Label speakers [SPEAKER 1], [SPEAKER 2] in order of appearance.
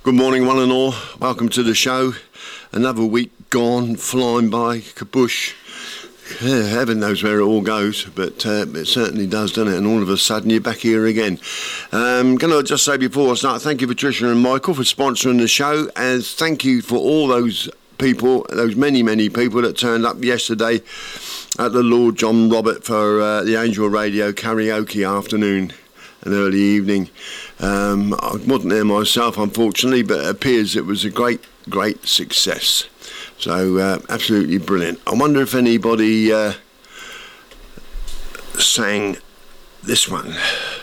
[SPEAKER 1] Good morning, one and all. Welcome to the show. Another week gone, flying by, kaboosh. Yeah, heaven knows where it all goes, but it certainly does, doesn't it? And all of a sudden, you're back here again. Going to just say before I start, thank you, Patricia and Michael, for sponsoring the show, and thank you for all those people, those many people that turned up yesterday at the Lord John Robert for the Angel Radio karaoke afternoon and early evening. I wasn't there myself, unfortunately, but it appears it was a great success. So, absolutely brilliant. I wonder if anybody sang this one.